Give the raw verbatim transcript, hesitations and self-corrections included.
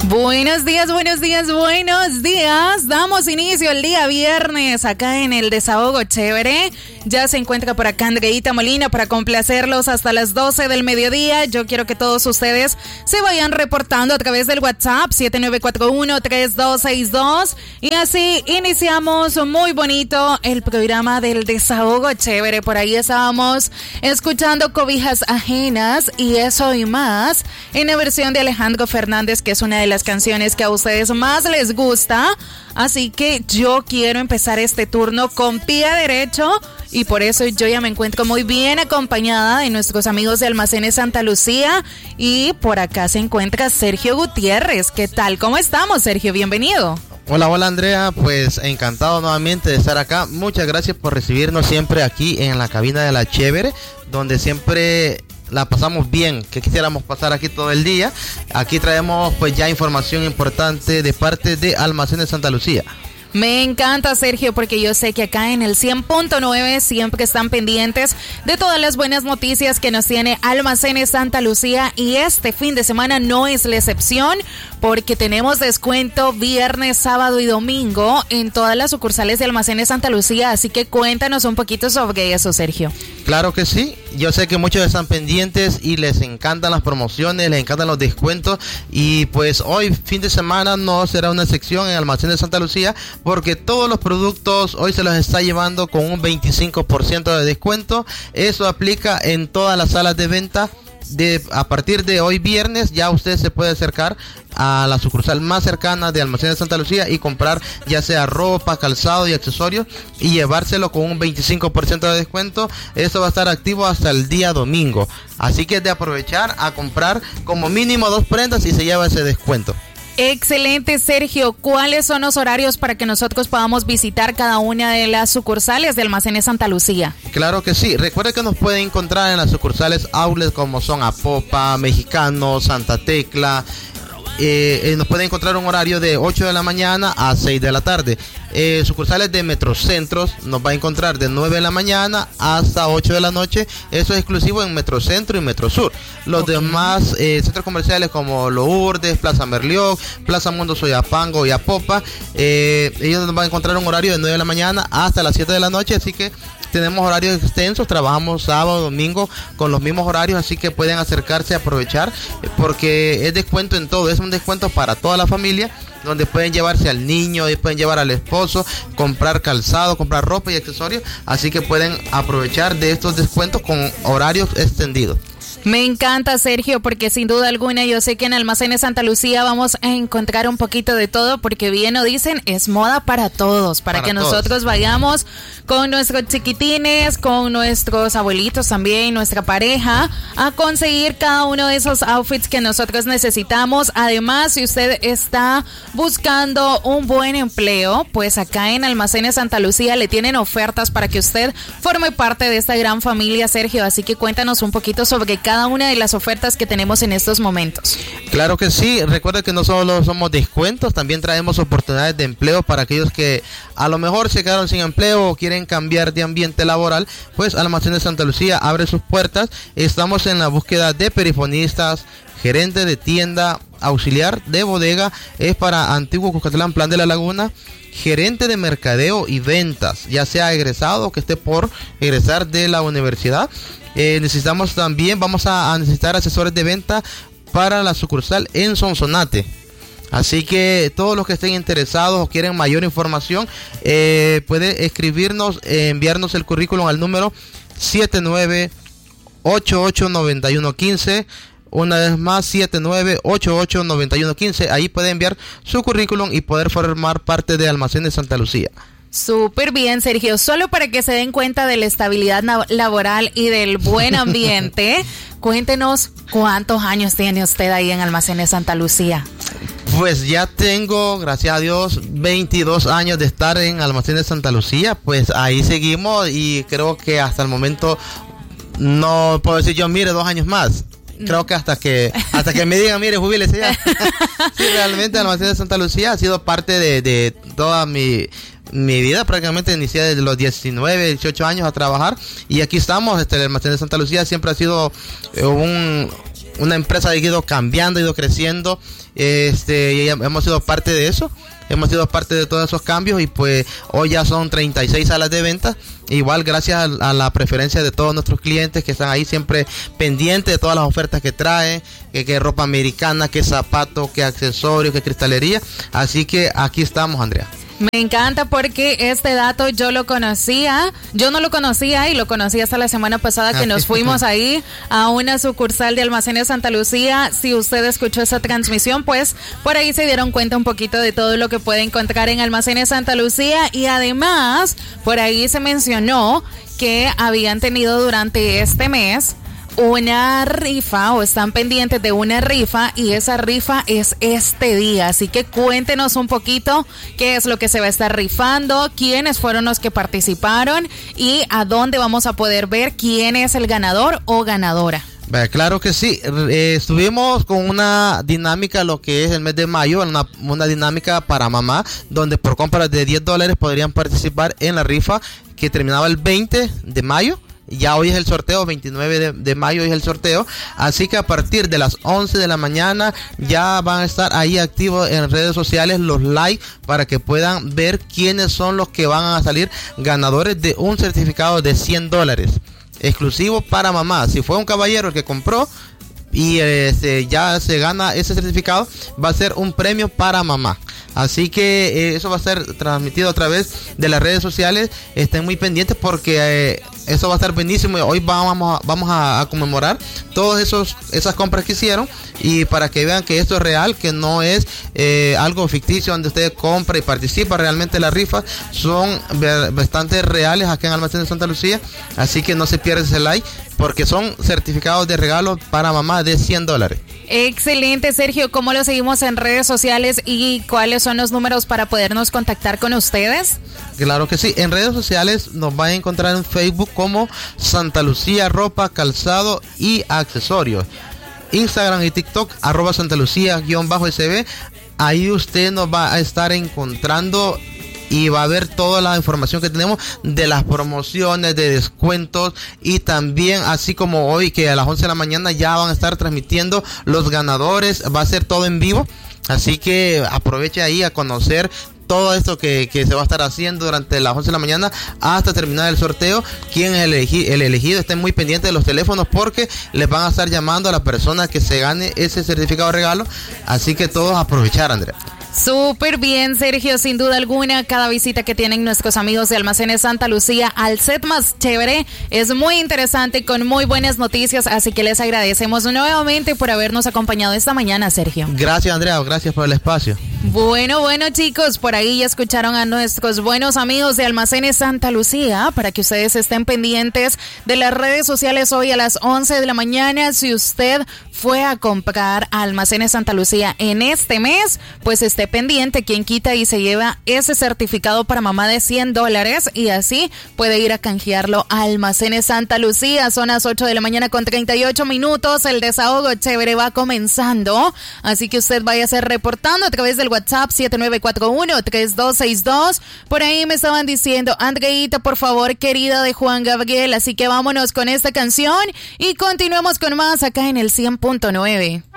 Buenos días, buenos días, buenos días. Damos inicio el día viernes acá en el Desahogo Chévere. Ya se encuentra por acá Andreita Molina para complacerlos hasta las doce del mediodía. Yo quiero que todos ustedes se vayan reportando a través del WhatsApp siete nueve cuatro uno, tres dos seis dos. Y así iniciamos muy bonito el programa del Desahogo Chévere. Por ahí estábamos escuchando Cobijas Ajenas y Eso y Más en la versión de Alejandro Fernández, que es una de las canciones que a ustedes más les gusta. Así que yo quiero empezar este turno con pie derecho y por eso yo ya me encuentro muy bien acompañada de nuestros amigos de Almacenes Santa Lucía y por acá se encuentra Sergio Gutiérrez. ¿Qué tal? ¿Cómo estamos, Sergio? Bienvenido. Hola, hola Andrea, pues encantado nuevamente de estar acá. Muchas gracias por recibirnos siempre aquí en la cabina de La Chévere, donde siempre la pasamos bien, que quisiéramos pasar aquí todo el día. Aquí traemos pues ya información importante de parte de Almacenes Santa Lucía. Me encanta, Sergio, porque yo sé que acá en el cien punto nueve siempre están pendientes de todas las buenas noticias que nos tiene Almacenes Santa Lucía y este fin de semana no es la excepción porque tenemos descuento viernes, sábado y domingo en todas las sucursales de Almacenes Santa Lucía, así que cuéntanos un poquito sobre eso, Sergio. Claro que sí, yo sé que muchos están pendientes y les encantan las promociones, les encantan los descuentos y pues hoy fin de semana no será una excepción en Almacenes Santa Lucía porque todos los productos hoy se los está llevando con un veinticinco por ciento de descuento. Eso aplica en todas las salas de venta. De, a partir de hoy viernes ya usted se puede acercar a la sucursal más cercana de Almacenes Santa Lucía y comprar ya sea ropa, calzado y accesorios y llevárselo con un veinticinco por ciento de descuento. Esto va a estar activo hasta el día domingo, así que es de aprovechar a comprar como mínimo dos prendas y se lleva ese descuento. Excelente, Sergio. ¿Cuáles son los horarios para que nosotros podamos visitar cada una de las sucursales de Almacenes Santa Lucía? Claro que sí. Recuerde que nos pueden encontrar en las sucursales outlet como son Apopa, Mexicano, Santa Tecla. Eh, eh, nos pueden encontrar un horario de ocho de la mañana a seis de la tarde. Eh, sucursales de Metrocentros nos va a encontrar de nueve de la mañana hasta ocho de la noche. Eso es exclusivo en Metrocentro y Metrosur. Los okay. demás eh, centros comerciales como Lourdes, Plaza Merlió, Plaza Mundo Soyapango y Apopa, eh, ellos nos van a encontrar un horario de nueve de la mañana hasta las siete de la noche, así que tenemos horarios extensos, trabajamos sábado, domingo con los mismos horarios, así que pueden acercarse a aprovechar porque es descuento en todo, es un descuento para toda la familia, donde pueden llevarse al niño, pueden llevar al esposo, comprar calzado, comprar ropa y accesorios, así que pueden aprovechar de estos descuentos con horarios extendidos. Me encanta, Sergio, porque sin duda alguna yo sé que en Almacenes Santa Lucía vamos a encontrar un poquito de todo, porque bien lo dicen, es moda para todos, para, para que todos. Nosotros vayamos con nuestros chiquitines, con nuestros abuelitos también, nuestra pareja, a conseguir cada uno de esos outfits que nosotros necesitamos. Además, si usted está buscando un buen empleo, pues acá en Almacenes Santa Lucía le tienen ofertas para que usted forme parte de esta gran familia, Sergio, así que cuéntanos un poquito sobre cada una de las ofertas que tenemos en estos momentos. Claro que sí, recuerda que no solo somos descuentos, también traemos oportunidades de empleo para aquellos que a lo mejor se quedaron sin empleo o quieren cambiar de ambiente laboral, pues Almacenes Santa Lucía abre sus puertas. Estamos en la búsqueda de perifonistas, gerente de tienda, auxiliar de bodega, es para Antiguo Cuscatlán, Plan de la Laguna, gerente de mercadeo y ventas, ya sea egresado o que esté por egresar de la universidad. Eh, necesitamos también, vamos a, a necesitar asesores de venta para la sucursal en Sonsonate. Así que todos los que estén interesados o quieren mayor información, eh, puede escribirnos, eh, enviarnos el currículum al número siete nueve ocho ocho nueve uno uno cinco. Una vez más, siete nueve ocho ocho nueve uno uno cinco. Ahí puede enviar su currículum y poder formar parte de Almacenes Santa Lucía. Súper bien, Sergio. Solo para que se den cuenta de la estabilidad na- laboral y del buen ambiente, cuéntenos cuántos años tiene usted ahí en Almacenes Santa Lucía. Pues ya tengo, gracias a Dios, veintidós años de estar en Almacenes Santa Lucía. Pues ahí seguimos y creo que hasta el momento no puedo decir yo, mire, dos años más. Creo que hasta que hasta que me digan, mire, jubílese ya. Sí, realmente Almacenes Santa Lucía ha sido parte de, de toda mi... mi vida, prácticamente inicié desde los diecinueve, dieciocho años a trabajar y aquí estamos. Este, el Almacén de Santa Lucía siempre ha sido eh, un, una empresa que ha ido cambiando, ha ido creciendo este, hemos sido parte de eso. Hemos sido parte de todos esos cambios y pues hoy ya son treinta y seis salas de venta. Igual gracias a, a la preferencia de todos nuestros clientes que están ahí siempre pendientes de todas las ofertas que trae, que, que ropa americana, que zapatos, que accesorios, que cristalería. Así que aquí estamos, Andrea. Me encanta porque este dato yo lo conocía, yo no lo conocía y lo conocí hasta la semana pasada que nos fuimos ahí a una sucursal de Almacenes Santa Lucía. Si usted escuchó esa transmisión, pues por ahí se dieron cuenta un poquito de todo lo que puede encontrar en Almacenes Santa Lucía y además por ahí se mencionó que habían tenido durante este mes una rifa o están pendientes de una rifa y esa rifa es este día, así que cuéntenos un poquito qué es lo que se va a estar rifando, quiénes fueron los que participaron y a dónde vamos a poder ver quién es el ganador o ganadora. Claro que sí, eh, estuvimos con una dinámica lo que es el mes de mayo, una, una dinámica para mamá, donde por compras de diez dólares podrían participar en la rifa que terminaba el veinte de mayo. Ya hoy es el sorteo, veintinueve de, de mayo es el sorteo, así que a partir de las once de la mañana ya van a estar ahí activos en redes sociales los likes para que puedan ver quiénes son los que van a salir ganadores de un certificado de cien dólares, exclusivo para mamá. Si fue un caballero el que compró y este, ya se gana ese certificado, va a ser un premio para mamá. Así que eh, eso va a ser transmitido a través de las redes sociales. Estén muy pendientes porque eh, eso va a estar buenísimo. Hoy vamos a, vamos a, a conmemorar todas esos esas compras que hicieron y para que vean que esto es real, que no es eh, algo ficticio donde usted compra y participa. Realmente las rifas son bastante reales acá en Almacenes Santa Lucía. Así que no se pierda ese like porque son certificados de regalo para mamá de cien dólares. Excelente, Sergio. ¿Cómo lo seguimos en redes sociales y cuáles son los números para podernos contactar con ustedes? Claro que sí. En redes sociales nos van a encontrar en Facebook como Santa Lucía Ropa, Calzado y Accesorios. Instagram y TikTok, arroba Santa Lucía guión bajo S B. Ahí usted nos va a estar encontrando y va a ver toda la información que tenemos de las promociones, de descuentos y también así como hoy que a las once de la mañana ya van a estar transmitiendo los ganadores, va a ser todo en vivo, así que aproveche ahí a conocer todo esto que, que se va a estar haciendo durante las once de la mañana hasta terminar el sorteo. Quién es el, elegi- el elegido, estén muy pendientes de los teléfonos porque les van a estar llamando a la persona que se gane ese certificado de regalo, así que todos aprovechar, Andrea. Súper bien, Sergio, sin duda alguna, cada visita que tienen nuestros amigos de Almacenes Santa Lucía al set más chévere es muy interesante, con muy buenas noticias, así que les agradecemos nuevamente por habernos acompañado esta mañana, Sergio. Gracias, Andrea, gracias por el espacio. Bueno, bueno, chicos, por ahí ya escucharon a nuestros buenos amigos de Almacenes Santa Lucía, para que ustedes estén pendientes de las redes sociales hoy a las once de la mañana. Si usted fue a comprar a Almacenes Santa Lucía en este mes, pues esté pendiente, quien quita y se lleva ese certificado para mamá de cien dólares y así puede ir a canjearlo a Almacenes Santa Lucía. Son las ocho de la mañana con treinta y ocho minutos, el desahogo chévere va comenzando, así que usted vaya a ser reportando a través del WhatsApp siete nueve cuatro uno, tres dos seis dos. Por ahí me estaban diciendo, Andreita, por favor, querida, de Juan Gabriel, así que vámonos con esta canción y continuemos con más acá en el cien punto nueve.